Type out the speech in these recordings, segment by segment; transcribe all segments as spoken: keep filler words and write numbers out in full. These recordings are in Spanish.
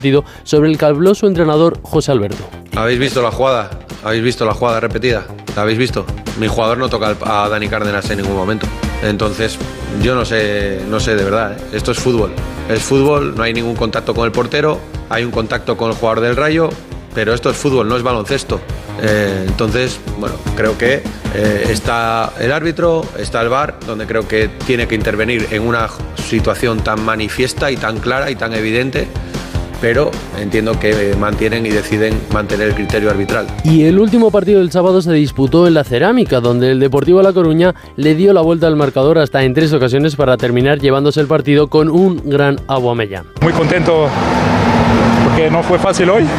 sobre el que habló su entrenador José Alberto. ¿Habéis visto la jugada? ¿Habéis visto la jugada repetida? ¿La habéis visto? Mi jugador no toca a Dani Cárdenas en ningún momento. Entonces, yo no sé, no sé de verdad, ¿eh? Esto es fútbol. Es fútbol, no hay ningún contacto con el portero, hay un contacto con el jugador del Rayo, pero esto es fútbol, no es baloncesto. Eh, entonces, bueno, creo que eh, está el árbitro, está el V A R, donde creo que tiene que intervenir en una situación tan manifiesta y tan clara y tan evidente, pero entiendo que mantienen y deciden mantener el criterio arbitral. Y el último partido del sábado se disputó en la Cerámica, donde el Deportivo La Coruña le dio la vuelta al marcador hasta en tres ocasiones para terminar llevándose el partido con un gran Aubameyang. Muy contento porque no fue fácil hoy,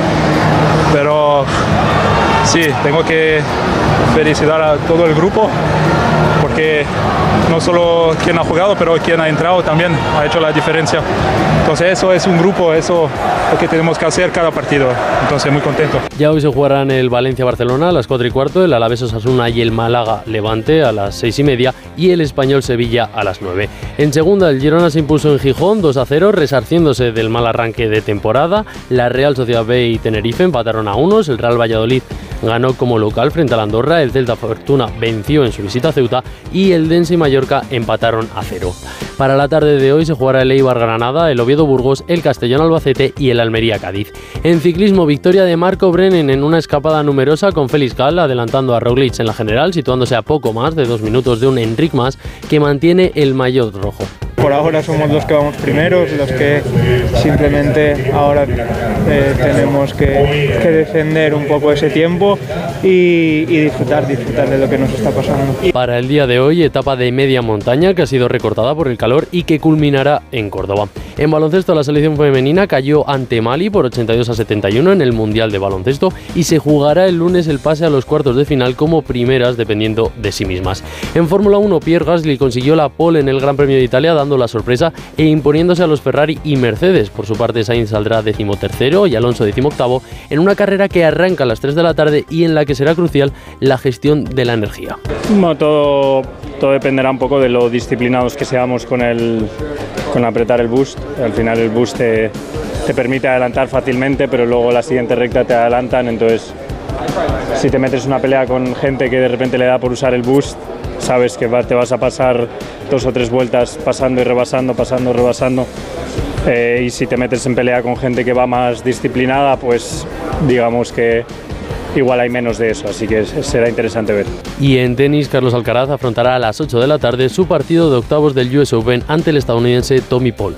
pero sí, tengo que felicitar a todo el grupo porque no solo quien ha jugado, pero quien ha entrado también ha hecho la diferencia. Entonces eso es un grupo, eso es lo que tenemos que hacer cada partido. Entonces muy contento. Ya hoy se jugarán el Valencia-Barcelona a las cuatro y cuarto, el Alavés-Osasuna y el Málaga-Levante a las seis y media y el Español-Sevilla a las nueve. En segunda, el Girona se impuso en Gijón dos a cero, resarciéndose del mal arranque de temporada. La Real Sociedad B y Tenerife empataron a unos, el Real Valladolid ganó como local frente al Andorra, el Celta Fortuna venció en su visita a Ceuta y el Dense y Mallorca empataron a cero. Para la tarde de hoy se jugará el Eibar Granada, el Oviedo Burgos, el Castellón Albacete y el Almería Cádiz. En ciclismo, victoria de Marco Brennan en una escapada numerosa con Félix Gall adelantando a Roglic en la general, situándose a poco más de dos minutos de un Enric Mas que mantiene el maillot rojo. Por ahora somos los que vamos primeros, los que simplemente ahora eh, tenemos que, que defender un poco ese tiempo y, y disfrutar, disfrutar de lo que nos está pasando. Para el día de hoy, etapa de media montaña que ha sido recortada por el calor y que culminará en Córdoba. En baloncesto, la selección femenina cayó ante Mali por ochenta y dos a setenta y uno en el Mundial de Baloncesto y se jugará el lunes el pase a los cuartos de final como primeras dependiendo de sí mismas. En Fórmula uno, Pierre Gasly consiguió la pole en el Gran Premio de Italia dando la sorpresa e imponiéndose a los Ferrari y Mercedes. Por su parte, Sainz saldrá decimotercero y Alonso decimoctavo en una carrera que arranca a las tres de la tarde y en la que será crucial la gestión de la energía. Bueno, todo, todo dependerá un poco de lo disciplinados que seamos con, el, con apretar el boost. Al final el boost te, te permite adelantar fácilmente, pero luego la siguiente recta te adelantan, entonces si te metes una pelea con gente que de repente le da por usar el boost, sabes que va, te vas a pasar dos o tres vueltas pasando y rebasando, pasando y rebasando. Eh, y si te metes en pelea con gente que va más disciplinada, pues digamos que igual hay menos de eso, así que será interesante ver. Y en tenis, Carlos Alcaraz afrontará a las ocho de la tarde su partido de octavos del U S Open ante el estadounidense Tommy Paul.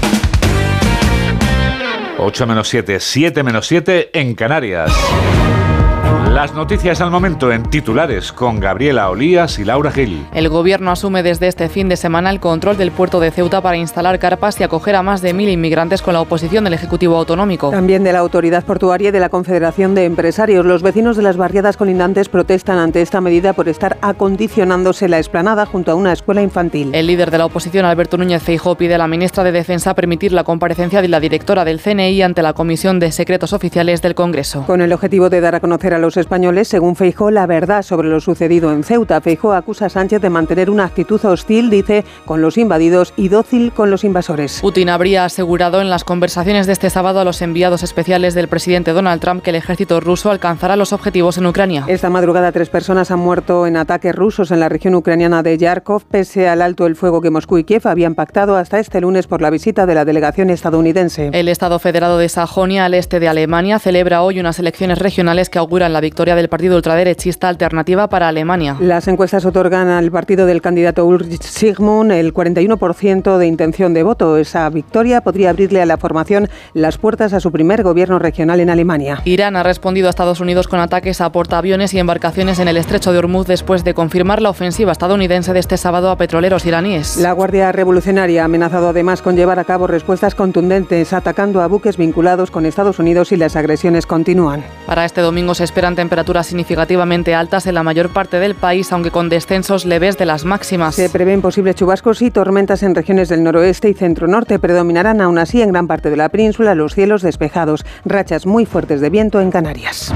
ocho menos siete, siete menos siete en Canarias. Las noticias al momento en titulares con Gabriela Olías y Laura Gil. El gobierno asume desde este fin de semana el control del puerto de Ceuta para instalar carpas y acoger a más de mil inmigrantes con la oposición del Ejecutivo Autonómico. También de la Autoridad Portuaria y de la Confederación de Empresarios. Los vecinos de las barriadas colindantes protestan ante esta medida por estar acondicionándose la explanada junto a una escuela infantil. El líder de la oposición, Alberto Núñez Feijóo, pide a la ministra de Defensa permitir la comparecencia de la directora del C N I ante la Comisión de Secretos Oficiales del Congreso. Con el objetivo de dar a conocer a los españoles, según Feijóo, la verdad sobre lo sucedido en Ceuta. Feijóo acusa a Sánchez de mantener una actitud hostil, dice, con los invadidos y dócil con los invasores. Putin habría asegurado en las conversaciones de este sábado a los enviados especiales del presidente Donald Trump que el ejército ruso alcanzará los objetivos en Ucrania. Esta madrugada tres personas han muerto en ataques rusos en la región ucraniana de Yarkov, pese al alto el fuego que Moscú y Kiev habían pactado hasta este lunes por la visita de la delegación estadounidense. El Estado Federado de Sajonia, al este de Alemania, celebra hoy unas elecciones regionales que auguran la victoria del partido ultraderechista Alternativa para Alemania. Las encuestas otorgan al partido del candidato Ulrich Sigmund el cuarenta y uno por ciento de intención de voto. Esa victoria podría abrirle a la formación las puertas a su primer gobierno regional en Alemania. Irán ha respondido a Estados Unidos con ataques a portaaviones y embarcaciones en el estrecho de Hormuz después de confirmar la ofensiva estadounidense de este sábado a petroleros iraníes. La Guardia Revolucionaria ha amenazado además con llevar a cabo respuestas contundentes atacando a buques vinculados con Estados Unidos y las agresiones continúan. Para este domingo se esperan temperaturas significativamente altas en la mayor parte del país, aunque con descensos leves de las máximas. Se prevén posibles chubascos y tormentas en regiones del noroeste y centro-norte. Predominarán aún así en gran parte de la península los cielos despejados. Rachas muy fuertes de viento en Canarias.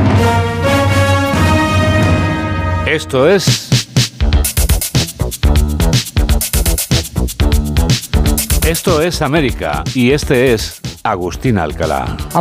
Esto es... Esto es América y este es Agustín Alcalá.